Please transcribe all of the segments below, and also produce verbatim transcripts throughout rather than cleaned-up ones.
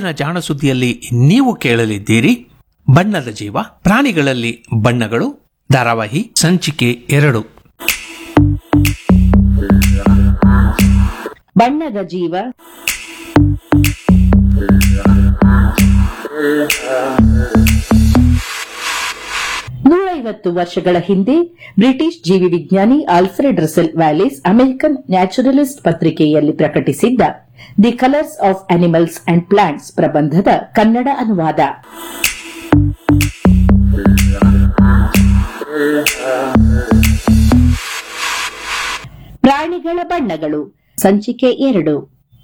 ಇಂದಿನ ಜಾಣ ಸುದ್ದಿಯಲ್ಲಿ ನೀವು ಕೇಳಲಿದ್ದೀರಿ ಬಣ್ಣದ ಜೀವ, ಪ್ರಾಣಿಗಳಲ್ಲಿ ಬಣ್ಣಗಳು, ಧಾರಾವಾಹಿ ಸಂಚಿಕೆ ಎರಡು. ಬಣ್ಣದ ಜೀವ. ನೂರೈವತ್ತು ವರ್ಷಗಳ ಹಿಂದೆ ಬ್ರಿಟಿಷ್ ಜೀವಿ ವಿಜ್ಞಾನಿ Alfred Russell Wallace American naturalist ಪತ್ರಿಕೆಯಲ್ಲಿ ಪ್ರಕಟಿಸಿದ್ದ the colours of animals and plants ಪ್ರಬಂಧದ Kannada ಅನುವಾದ. ಪ್ರಾಣಿಗಳ ಬಣ್ಣಗಳು ಸಂಚಿಕೆ ಎರಡು.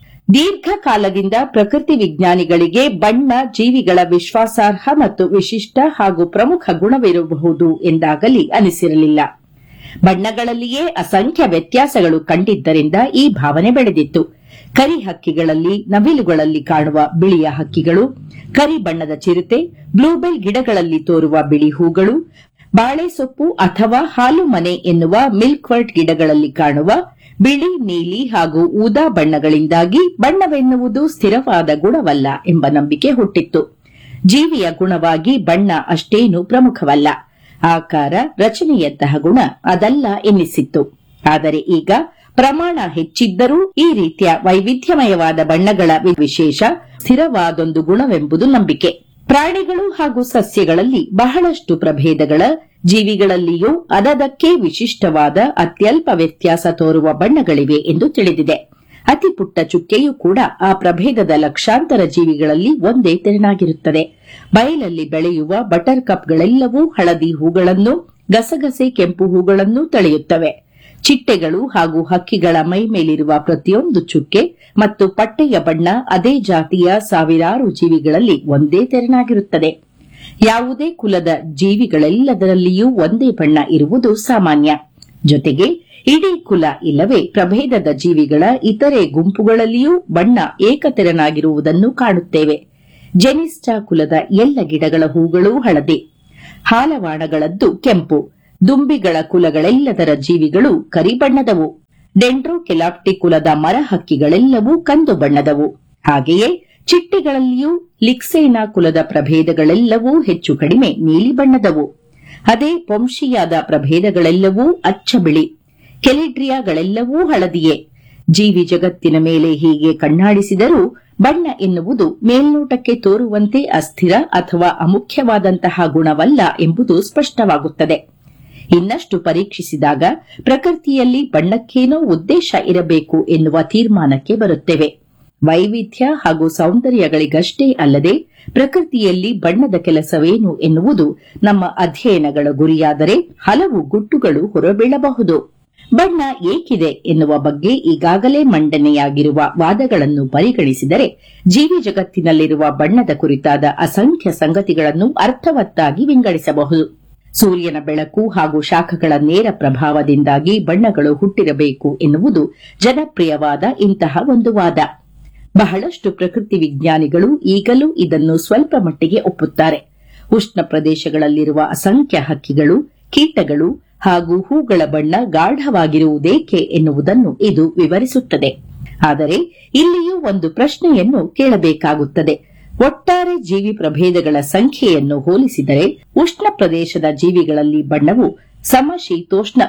ದೀರ್ಘಕಾಲದಿಂದ ಪ್ರಕೃತಿ ವಿಜ್ಞಾನಿಗಳಿಗೆ ಬಣ್ಣ ಜೀವಿಗಳ ವಿಶ್ವಾಸಾರ್ಹ ಮತ್ತು ವಿಶಿಷ್ಟ ಹಾಗೂ ಪ್ರಮುಖ ಗುಣವಿರಬಹುದು ಎಂದಾಗಲಿ ಅನಿಸಿರಲಿಲ್ಲ. ಬಣ್ಣಗಳಲ್ಲಿಯೇ ಅಸಂಖ್ಯ ವ್ಯತ್ಯಾಸಗಳು ಕಂಡಿದ್ದರಿಂದ ಈ ಭಾವನೆ ಬೆಳೆದಿತ್ತು. ಕರಿ ಹಕ್ಕಿಗಳಲ್ಲಿ, ನವಿಲುಗಳಲ್ಲಿ ಕಾಣುವ ಬಿಳಿಯ ಹಕ್ಕಿಗಳು, ಕರಿ ಬಣ್ಣದ ಚಿರತೆ, ಬ್ಲೂಬೆಲ್ ಗಿಡಗಳಲ್ಲಿ ತೋರುವ ಬಿಳಿ ಹೂಗಳು, ಬಾಳೆ ಸೊಪ್ಪು ಅಥವಾ ಹಾಲು ಮನೆ ಎನ್ನುವ ಮಿಲ್ಕ್ವರ್ಟ್ ಗಿಡಗಳಲ್ಲಿ ಕಾಣುವ ಬಿಳಿ, ನೀಲಿ ಹಾಗೂ ಊದಾ ಬಣ್ಣಗಳಿಂದಾಗಿ ಬಣ್ಣವೆನ್ನುವುದು ಸ್ಥಿರವಾದ ಗುಣವಲ್ಲ ಎಂಬ ನಂಬಿಕೆ ಹುಟ್ಟಿತ್ತು. ಜೀವಿಯ ಗುಣವಾಗಿ ಬಣ್ಣ ಅಷ್ಟೇನೂ ಪ್ರಮುಖವಲ್ಲ, ಆಕಾರ ರಚನೆಯಂತಹ ಗುಣ ಅದಲ್ಲ ಎನ್ನಿಸಿತ್ತು. ಆದರೆ ಈಗ ಪ್ರಮಾಣ ಹೆಚ್ಚಿದ್ದರೂ ಈ ರೀತಿಯ ವೈವಿಧ್ಯಮಯವಾದ ಬಣ್ಣಗಳ ವಿಶೇಷ ಸ್ಥಿರವಾದೊಂದು ಗುಣವೆಂಬುದು ನಂಬಿಕೆ. ಪ್ರಾಣಿಗಳು ಹಾಗೂ ಸಸ್ಯಗಳಲ್ಲಿ ಬಹಳಷ್ಟು ಪ್ರಭೇದಗಳ, ಜೀವಿಗಳಲ್ಲಿಯೂ ಅದದಕ್ಕೆ ವಿಶಿಷ್ಟವಾದ ಅತ್ಯಲ್ಪ ವ್ಯತ್ಯಾಸ ತೋರುವ ಬಣ್ಣಗಳಿವೆ ಎಂದು ತಿಳಿದಿದೆ. ಅತಿ ಪುಟ್ಟ ಚುಕ್ಕೆಯೂ ಕೂಡ ಆ ಪ್ರಭೇದದ ಲಕ್ಷಾಂತರ ಜೀವಿಗಳಲ್ಲಿ ಒಂದೇ ತೆರನಾಗಿರುತ್ತದೆ. ಬಯಲಲ್ಲಿ ಬೆಳೆಯುವ ಬಟರ್ ಕಪ್ಗಳೆಲ್ಲವೂ ಹಳದಿ ಹೂಗಳನ್ನು, ಗಸಗಸೆ ಕೆಂಪು ಹೂಗಳನ್ನು ತಳೆಯುತ್ತವೆ. ಚಿಟ್ಟೆಗಳು ಹಾಗೂ ಹಕ್ಕಿಗಳ ಮೈ ಮೇಲಿರುವ ಪ್ರತಿಯೊಂದು ಚುಕ್ಕೆ ಮತ್ತು ಪಟ್ಟೆಯ ಬಣ್ಣ ಅದೇ ಜಾತಿಯ ಸಾವಿರಾರು ಜೀವಿಗಳಲ್ಲಿ ಒಂದೇ ತೆರನಾಗಿರುತ್ತದೆ. ಯಾವುದೇ ಕುಲದ ಜೀವಿಗಳೆಲ್ಲದರಲ್ಲಿಯೂ ಒಂದೇ ಬಣ್ಣ ಇರುವುದು ಸಾಮಾನ್ಯ. ಜೊತೆಗೆ ಇಡೀ ಕುಲ ಇಲ್ಲವೇ ಪ್ರಭೇದದ ಜೀವಿಗಳ ಇತರೆ ಗುಂಪುಗಳಲ್ಲಿಯೂ ಬಣ್ಣ ಏಕತೆರನಾಗಿರುವುದನ್ನು ಕಾಣುತ್ತೇವೆ. ಜೆನಿಸ್ಟಾ ಕುಲದ ಎಲ್ಲ ಗಿಡಗಳ ಹೂಗಳೂ ಹಳದಿ, ಹಾಲವಾಣಗಳದ್ದು ಕೆಂಪು, ದುಂಬಿಗಳ ಕುಲಗಳೆಲ್ಲದರ ಜೀವಿಗಳು ಕರಿ ಬಣ್ಣದವು, ಡೆಂಡ್ರೋಕೆಲಾಪ್ಟಿ ಕುಲದ ಮರ ಹಕ್ಕಿಗಳೆಲ್ಲವೂ ಕಂದು ಬಣ್ಣದವು. ಹಾಗೆಯೇ ಚಿಟ್ಟೆಗಳಲ್ಲಿಯೂ ಲಿಕ್ಸೇನಾ ಕುಲದ ಪ್ರಭೇದಗಳೆಲ್ಲವೂ ಹೆಚ್ಚು ಕಡಿಮೆ ನೀಲಿ ಬಣ್ಣದವು. ಅದೇ ಪೊಂಶಿಯಾದ ಪ್ರಭೇದಗಳೆಲ್ಲವೂ ಅಚ್ಚ ಬಿಳಿ, ಕೆಲಿಡ್ರಿಯಾಗಳೆಲ್ಲವೂ ಹಳದಿಯೇ. ಜೀವಿ ಜಗತ್ತಿನ ಮೇಲೆ ಹೀಗೆ ಕಣ್ಣಾಡಿಸಿದರೂ ಬಣ್ಣ ಎನ್ನುವುದು ಮೇಲ್ನೋಟಕ್ಕೆ ತೋರುವಂತೆ ಅಸ್ಥಿರ ಅಥವಾ ಅಮುಖ್ಯವಾದಂತಹ ಗುಣವಲ್ಲ ಎಂಬುದು ಸ್ಪಷ್ಟವಾಗುತ್ತದೆ. ಇನ್ನಷ್ಟು ಪರೀಕ್ಷಿಸಿದಾಗ ಪ್ರಕೃತಿಯಲ್ಲಿ ಬಣ್ಣಕ್ಕೇನೋ ಉದ್ದೇಶ ಇರಬೇಕು ಎನ್ನುವ ತೀರ್ಮಾನಕ್ಕೆ ಬರುತ್ತೇವೆ. ವೈವಿಧ್ಯ ಹಾಗೂ ಸೌಂದರ್ಯಗಳಿಗಷ್ಟೇ ಅಲ್ಲದೆ ಪ್ರಕೃತಿಯಲ್ಲಿ ಬಣ್ಣದ ಕೆಲಸವೇನು ಎನ್ನುವುದು ನಮ್ಮ ಅಧ್ಯಯನಗಳ ಗುರಿಯಾದರೆ ಹಲವು ಗುಟ್ಟುಗಳು ಹೊರಬೀಳಬಹುದು. ಬಣ್ಣ ಏಕಿದೆ ಎನ್ನುವ ಬಗ್ಗೆ ಈಗಾಗಲೇ ಮಂಡನೆಯಾಗಿರುವ ವಾದಗಳನ್ನು ಪರಿಗಣಿಸಿದರೆ ಜೀವಿ ಜಗತ್ತಿನಲ್ಲಿರುವ ಬಣ್ಣದ ಕುರಿತಾದ ಅಸಂಖ್ಯ ಸಂಗತಿಗಳನ್ನು ಅರ್ಥವತ್ತಾಗಿ ವಿಂಗಡಿಸಬಹುದು. ಸೂರ್ಯನ ಬೆಳಕು ಹಾಗೂ ಶಾಖಗಳ ನೇರ ಪ್ರಭಾವದಿಂದಾಗಿ ಬಣ್ಣಗಳು ಹುಟ್ಟಿರಬೇಕು ಎನ್ನುವುದು ಜನಪ್ರಿಯವಾದ ಇಂತಹ ಒಂದು ವಾದ. ಬಹಳಷ್ಟು ಪ್ರಕೃತಿ ವಿಜ್ಞಾನಿಗಳು ಈಗಲೂ ಇದನ್ನು ಸ್ವಲ್ಪ ಮಟ್ಟಿಗೆ ಒಪ್ಪುತ್ತಾರೆ. ಉಷ್ಣ ಪ್ರದೇಶಗಳಲ್ಲಿರುವ ಅಸಂಖ್ಯ ಹಕ್ಕಿಗಳು, ಕೀಟಗಳು ಹಾಗೂ ಹೂಗಳ ಬಣ್ಣ ಗಾಢವಾಗಿರುವುದೇಕೆ ಎನ್ನುವುದನ್ನು ಇದು ವಿವರಿಸುತ್ತದೆ. ಆದರೆ ಇಲ್ಲಿಯೂ ಒಂದು ಪ್ರಶ್ನೆಯನ್ನು ಕೇಳಬೇಕಾಗುತ್ತದೆ. ಒಟ್ಟಾರೆ ಜೀವಿ ಪ್ರಭೇದಗಳ ಸಂಖ್ಯೆಯನ್ನು ಹೋಲಿಸಿದರೆ ಉಷ್ಣ ಪ್ರದೇಶದ ಜೀವಿಗಳಲ್ಲಿ ಬಣ್ಣವು ಸಮಶೀತೋಷ್ಣ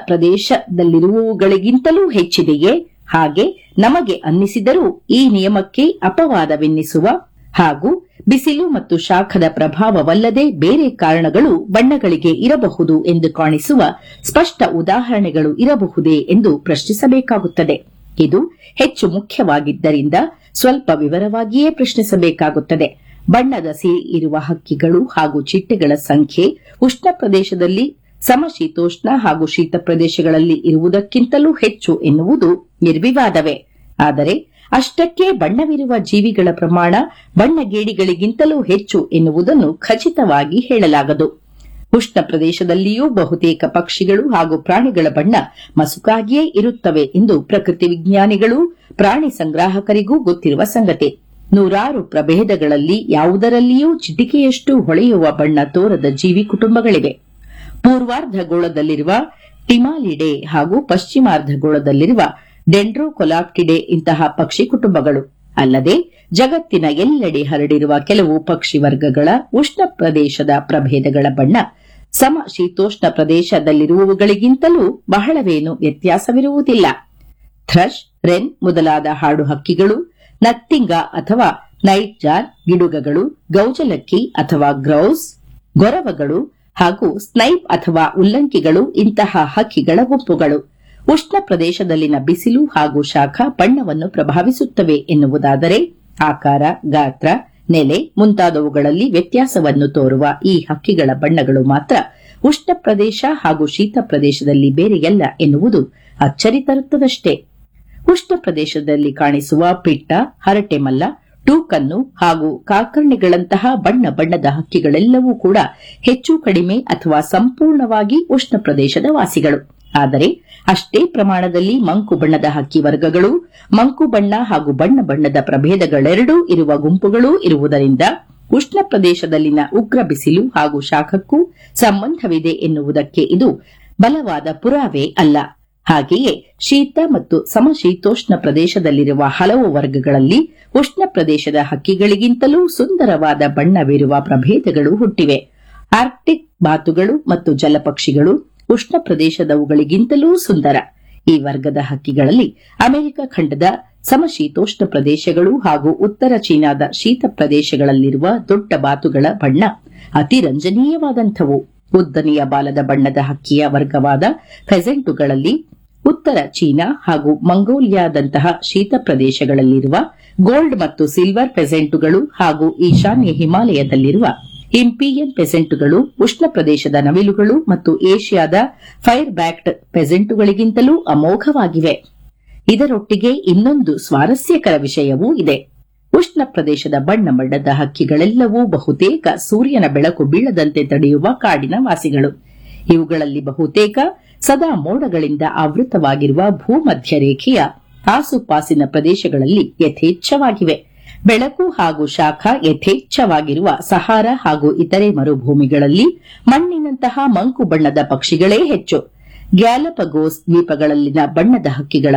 ಪ್ರದೇಶದಲ್ಲಿರುವವುಗಳಿಗಿಂತಲೂ ಹೆಚ್ಚಿದೆಯೇ? ಹಾಗೆ ನಮಗೆ ಅನ್ನಿಸಿದರೂ ಈ ನಿಯಮಕ್ಕೆ ಅಪವಾದವೆನ್ನಿಸುವ ಹಾಗೂ ಬಿಸಿಲು ಮತ್ತು ಶಾಖದ ಪ್ರಭಾವವಲ್ಲದೆ ಬೇರೆ ಕಾರಣಗಳು ಬಣ್ಣಗಳಿಗೆ ಇರಬಹುದು ಎಂದು ಕಾಣಿಸುವ ಸ್ಪಷ್ಟ ಉದಾಹರಣೆಗಳು ಇರಬಹುದೇ ಎಂದು ಪ್ರಶ್ನಿಸಬೇಕಾಗುತ್ತದೆ. ಇದು ಹೆಚ್ಚು ಮುಖ್ಯವಾಗಿದ್ದರಿಂದ ಸ್ವಲ್ಪ ವಿವರವಾಗಿಯೇ ಪ್ರಶ್ನಿಸಬೇಕಾಗುತ್ತದೆ. ಬಣ್ಣದ ಸಿರಿ ಇರುವ ಹಕ್ಕಿಗಳು ಹಾಗೂ ಚಿಟ್ಟೆಗಳ ಸಂಖ್ಯೆ ಉಷ್ಣ ಪ್ರದೇಶದಲ್ಲಿ ಸಮಶೀತೋಷ್ಣ ಹಾಗೂ ಶೀತ ಪ್ರದೇಶಗಳಲ್ಲಿ ಇರುವುದಕ್ಕಿಂತಲೂ ಹೆಚ್ಚು ಎನ್ನುವುದು ನಿರ್ವಿವಾದವೇ. ಆದರೆ ಅಷ್ಟಕ್ಕೆ ಬಣ್ಣವಿರುವ ಜೀವಿಗಳ ಪ್ರಮಾಣ ಬಣ್ಣಗೇಡಿಗಳಿಗಿಂತಲೂ ಹೆಚ್ಚು ಎನ್ನುವುದನ್ನು ಖಚಿತವಾಗಿ ಹೇಳಲಾಗದು. ಉಷ್ಣ ಪ್ರದೇಶದಲ್ಲಿಯೂ ಬಹುತೇಕ ಪಕ್ಷಿಗಳು ಹಾಗೂ ಪ್ರಾಣಿಗಳ ಬಣ್ಣ ಮಸುಕಾಗಿಯೇ ಇರುತ್ತವೆ ಎಂದು ಪ್ರಕೃತಿ ವಿಜ್ಞಾನಿಗಳು, ಪ್ರಾಣಿ ಸಂಗ್ರಾಹಕರಿಗೂ ಗೊತ್ತಿರುವ ಸಂಗತಿ. ನೂರಾರು ಪ್ರಭೇದಗಳಲ್ಲಿ ಯಾವುದರಲ್ಲಿಯೂ ಚಿಟಿಕೆಯಷ್ಟು ಹೊಳೆಯುವ ಬಣ್ಣ ತೋರದ ಜೀವಿ ಕುಟುಂಬಗಳಿವೆ. ಪೂರ್ವಾರ್ಧಗೋಳದಲ್ಲಿರುವ ಟಿಮಾಲಿಡೆ ಹಾಗೂ ಪಶ್ಚಿಮಾರ್ಧಗೋಳದಲ್ಲಿರುವ ಡೆಂಡ್ರೋಕೊಲಾಪ್ಟಿಡೆ ಇಂತಹ ಪಕ್ಷಿ ಕುಟುಂಬಗಳು. ಅಲ್ಲದೆ ಜಗತ್ತಿನ ಎಲ್ಲೆಡೆ ಹರಡಿರುವ ಕೆಲವು ಪಕ್ಷಿ ವರ್ಗಗಳ ಉಷ್ಣ ಪ್ರದೇಶದ ಪ್ರಭೇದಗಳ ಬಣ್ಣ ಸಮ ಶೀತೋಷ್ಣ ಪ್ರದೇಶದಲ್ಲಿರುವವುಗಳಿಗಿಂತಲೂ ಬಹಳವೇನು ವ್ಯತ್ಯಾಸವಿರುವುದಿಲ್ಲ. ಥ್ರಶ್, ರೆನ್ ಮೊದಲಾದ ಹಾಡು ಹಕ್ಕಿಗಳು, ನತ್ತಿಂಗ ಅಥವಾ ನೈಟ್ ಜಾರ್, ಗಿಡುಗಗಳು, ಗೌಜಲಕ್ಕಿ ಅಥವಾ ಗ್ರೌಸ್, ಗೊರವಗಳು ಹಾಗೂ ಸ್ನೈಪ್ ಅಥವಾ ಉಲ್ಲಂಕಿಗಳು ಇಂತಹ ಹಕ್ಕಿಗಳ ಗುಂಪುಗಳು. ಉಷ್ಣ ಪ್ರದೇಶದಲ್ಲಿನ ಬಿಸಿಲು ಹಾಗೂ ಶಾಖ ಬಣ್ಣವನ್ನು ಪ್ರಭಾವಿಸುತ್ತವೆ ಎನ್ನುವುದಾದರೆ ಆಕಾರ, ಗಾತ್ರ, ನೆಲೆ ಮುಂತಾದವುಗಳಲ್ಲಿ ವ್ಯತ್ಯಾಸವನ್ನು ತೋರುವ ಈ ಹಕ್ಕಿಗಳ ಬಣ್ಣಗಳು ಮಾತ್ರ ಉಷ್ಣ ಪ್ರದೇಶ ಹಾಗೂ ಶೀತ ಪ್ರದೇಶದಲ್ಲಿ ಬೇರೆಯಲ್ಲ ಎನ್ನುವುದು ಅಚ್ಚರಿ ತರುತ್ತದಷ್ಟೇ. ಉಷ್ಣ ಪ್ರದೇಶದಲ್ಲಿ ಕಾಣಿಸುವ ಪಿಟ್ಟ, ಹರಟೆಮಲ್ಲ, ಟೂಕನ್ನು ಹಾಗೂ ಕಾಕರ್ಣಿಗಳಂತಹ ಬಣ್ಣ ಬಣ್ಣದ ಹಕ್ಕಿಗಳೆಲ್ಲವೂ ಕೂಡ ಹೆಚ್ಚು ಕಡಿಮೆ ಅಥವಾ ಸಂಪೂರ್ಣವಾಗಿ ಉಷ್ಣ ಪ್ರದೇಶದ ವಾಸಿಗಳು. ಆದರೆ ಅಷ್ಟೇ ಪ್ರಮಾಣದಲ್ಲಿ ಮಂಕು ಬಣ್ಣದ ಹಕ್ಕಿ ವರ್ಗಗಳು, ಮಂಕು ಬಣ್ಣ ಹಾಗೂ ಬಣ್ಣ ಬಣ್ಣದ ಪ್ರಭೇದಗಳೆರಡೂ ಇರುವ ಗುಂಪುಗಳೂ ಇರುವುದರಿಂದ ಉಷ್ಣ ಪ್ರದೇಶದಲ್ಲಿನ ಉಗ್ರ ಬಿಸಿಲು ಹಾಗೂ ಶಾಖಕ್ಕೂ ಸಂಬಂಧವಿದೆ ಎನ್ನುವುದಕ್ಕೆ ಇದು ಬಲವಾದ ಪುರಾವೆ ಅಲ್ಲ. ಹಾಗೆಯೇ ಶೀತ ಮತ್ತು ಸಮಶೀತೋಷ್ಣ ಪ್ರದೇಶದಲ್ಲಿರುವ ಹಲವು ವರ್ಗಗಳಲ್ಲಿ ಉಷ್ಣ ಪ್ರದೇಶದ ಹಕ್ಕಿಗಳಿಗಿಂತಲೂ ಸುಂದರವಾದ ಬಣ್ಣವಿರುವ ಪ್ರಭೇದಗಳು ಹುಟ್ಟಿವೆ. ಆರ್ಕ್ಟಿಕ್ ಬಾತುಗಳು ಮತ್ತು ಜಲಪಕ್ಷಿಗಳು ಉಷ್ಣ ಪ್ರದೇಶದವುಗಳಿಗಿಂತಲೂ ಸುಂದರ. ಈ ವರ್ಗದ ಹಕ್ಕಿಗಳಲ್ಲಿ ಅಮೆರಿಕ ಖಂಡದ ಸಮಶೀತೋಷ್ಣ ಪ್ರದೇಶಗಳು ಹಾಗೂ ಉತ್ತರ ಚೀನಾದ ಶೀತ ಪ್ರದೇಶಗಳಲ್ಲಿರುವ ದೊಡ್ಡ ಬಾತುಗಳ ಬಣ್ಣ ಅತಿ ರಂಜನೀಯವಾದಂಥವು. ಉದ್ದನೆಯ ಬಾಲದ ಬಣ್ಣದ ಹಕ್ಕಿಯ ವರ್ಗವಾದ ಫೆಸೆಂಟುಗಳಲ್ಲಿ ಉತ್ತರ ಚೀನಾ ಹಾಗೂ ಮಂಗೋಲಿಯಾದಂತಹ ಶೀತ ಪ್ರದೇಶಗಳಲ್ಲಿರುವ ಗೋಲ್ಡ್ ಮತ್ತು ಸಿಲ್ವರ್ ಪೆಸೆಂಟುಗಳು ಹಾಗೂ ಈಶಾನ್ಯ ಹಿಮಾಲಯದಲ್ಲಿರುವ ಇಂಪಿಯನ್ ಪೆಸೆಂಟುಗಳು ಉಷ್ಣ ಪ್ರದೇಶದ ನವಿಲುಗಳು ಮತ್ತು ಏಷ್ಯಾದ ಫೈರ್ ಬ್ಯಾಕ್ಡ್ ಪೆಸೆಂಟುಗಳಿಗಿಂತಲೂ ಅಮೋಘವಾಗಿವೆ. ಇದರೊಟ್ಟಿಗೆ ಇನ್ನೊಂದು ಸ್ವಾರಸ್ಯಕರ ವಿಷಯವೂ ಇದೆ. ಉಷ್ಣ ಪ್ರದೇಶದ ಬಣ್ಣ ಬಣ್ಣದ ಹಕ್ಕಿಗಳೆಲ್ಲವೂ ಬಹುತೇಕ ಸೂರ್ಯನ ಬೆಳಕು ಬೀಳದಂತೆ ತಡೆಯುವ ಕಾಡಿನ ವಾಸಿಗಳು. ಇವುಗಳಲ್ಲಿ ಬಹುತೇಕ ಸದಾ ಮೋಡಗಳಿಂದ ಆವೃತವಾಗಿರುವ ಭೂಮಧ್ಯ ರೇಖೆಯ ಆಸುಪಾಸಿನ ಪ್ರದೇಶಗಳಲ್ಲಿ ಯಥೇಚ್ಛವಾಗಿವೆ. ಬೆಳಕು ಹಾಗೂ ಶಾಖ ಯಥೇಚ್ಛವಾಗಿರುವ ಸಹಾರಾ ಹಾಗೂ ಇತರೆ ಮರುಭೂಮಿಗಳಲ್ಲಿ ಮಣ್ಣಿನಂತಹ ಮಂಕು ಬಣ್ಣದ ಪಕ್ಷಿಗಳೇ ಹೆಚ್ಚು. ಗ್ಯಾಲಪಗೋಸ್ ದ್ವೀಪಗಳಲ್ಲಿನ ಬಣ್ಣದ ಹಕ್ಕಿಗಳ